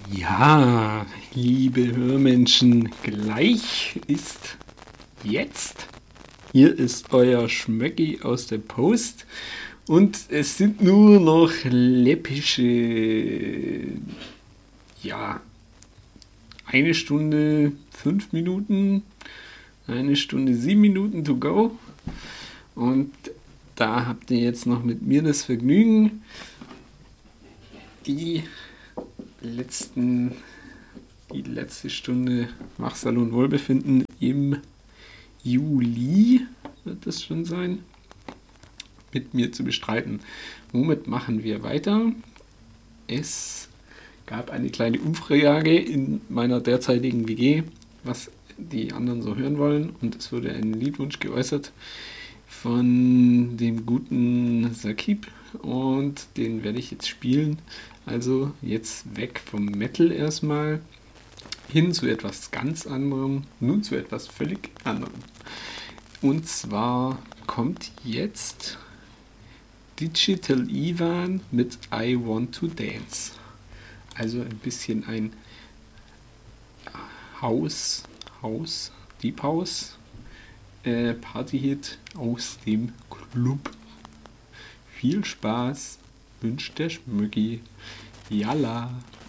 Ja, liebe Hörmenschen, gleich ist jetzt. Hier ist euer Schmöcki aus der Post und es sind nur noch läppische, ja, 1 Stunde 5 Minuten, 1 Stunde 7 Minuten to go und da habt ihr jetzt noch mit mir das Vergnügen, die letzten, die letzte Stunde Wachsalon Wohlbefinden im Juli, wird das schon sein, mit mir zu bestreiten. Womit machen wir weiter? Es gab eine kleine Umfrage in meiner derzeitigen WG, was die anderen so hören wollen, und es wurde ein Liedwunsch geäußert von dem guten Sakib und den werde ich jetzt spielen. Also jetzt weg vom Metal erstmal, hin zu etwas ganz anderem, nun zu etwas völlig anderem. Und zwar kommt jetzt Digital Ivan mit I Want to Dance. Also ein bisschen ein Deep House Partyhit aus dem Club. Viel Spaß wünscht der Schmücki. Yalla!